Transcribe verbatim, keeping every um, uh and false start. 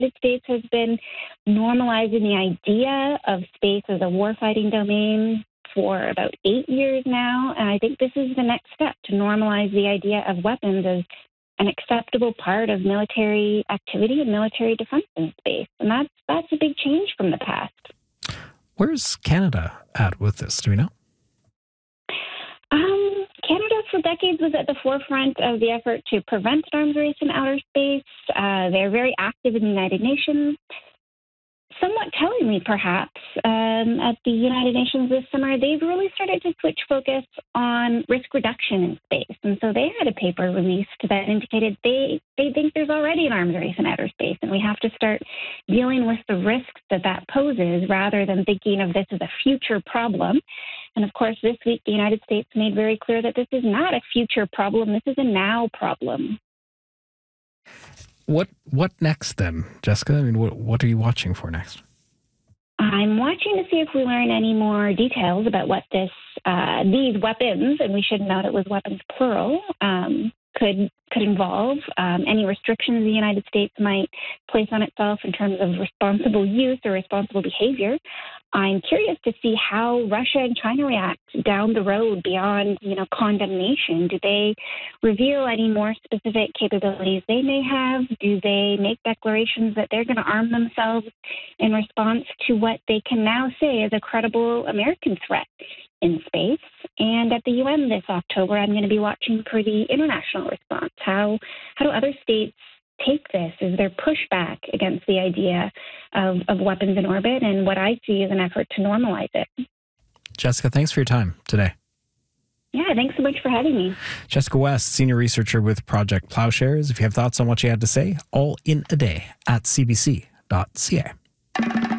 United States has been normalizing the idea of space as a warfighting domain for about eight years now, and I think this is the next step to normalize the idea of weapons as an acceptable part of military activity and military defense in space. And that's, that's a big change from the past. Where's Canada at with this? Do we know? Um, Canada, for decades, was at the forefront of the effort to prevent an arms race in outer space. Uh, they're very active in the United Nations. Somewhat tellingly, perhaps, um, at the United Nations this summer, they've really started to switch focus on risk reduction in space. And so they had a paper released that indicated they, they think there's already an arms race in outer space, and we have to start dealing with the risks that that poses rather than thinking of this as a future problem. And of course, this week, the United States made very clear that this is not a future problem. This is a now problem. What what next then, Jessica? I mean, what, what are you watching for next? I'm watching to see if we learn any more details about what this uh, these weapons, and we should note it was weapons plural, um, could could involve, um, any restrictions the United States might place on itself in terms of responsible use or responsible behavior. I'm curious to see how Russia and China react down the road beyond, you know, condemnation. Do they reveal any more specific capabilities they may have? Do they make declarations that they're going to arm themselves in response to what they can now say is a credible American threat in space? And at the U N this October, I'm going to be watching for the international response. How how do other states take this? Is there pushback against the idea of, of weapons in orbit? And what I see is an effort to normalize it. Jessica, thanks for your time today. Yeah, thanks so much for having me. Jessica West, senior researcher with Project Plowshares. If you have thoughts on what she had to say, all in a day at c b c dot c a.